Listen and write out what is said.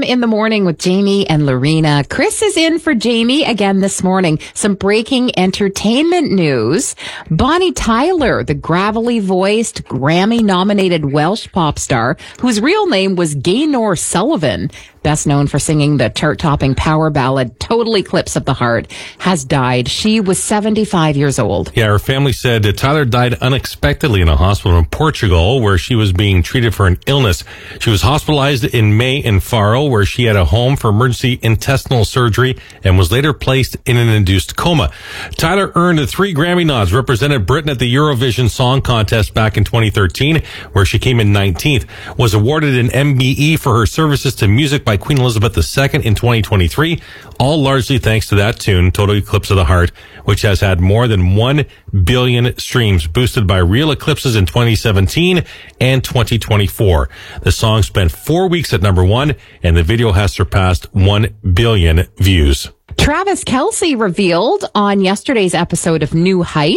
in the Morning with Jamie and Lorena. Chris is in for Jamie again this morning. Some breaking entertainment news. Bonnie Tyler, the gravelly voiced, Grammy-nominated Welsh pop star, whose real name was Gaynor Sullivan, best known for singing the chart-topping power ballad Total Eclipse of the Heart, has died. She was 75 years old. Yeah, her family said that Tyler died unexpectedly in a hospital in Portugal where she was being treated for an illness. She was hospitalized in May in Faro, where she had a home for emergency intestinal surgery and was later placed in an induced coma. Tyler earned 3 Grammy nods, represented Britain at the Eurovision Song Contest back in 2013, where she came in 19th, was awarded an MBE for her services to music by Queen Elizabeth II in 2023, all largely thanks to that tune, Total Eclipse of the Heart, which has had more than 1 billion streams, boosted by real eclipses in 2017 and 2024. The song spent 4 weeks at number 1, and the video has surpassed 1 billion views. Travis Kelce revealed on yesterday's episode of New Heights